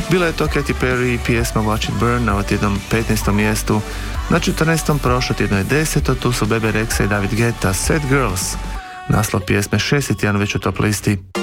Bila je to Katy Perry i pjesma Watch It Burn na tjednom 15. mjestu. Na 14. prošlo tjedno je 10. Tu su Bebe Rexha i David Guetta, Sad Girls. Naslov pjesme 6. tjedan već u top listi.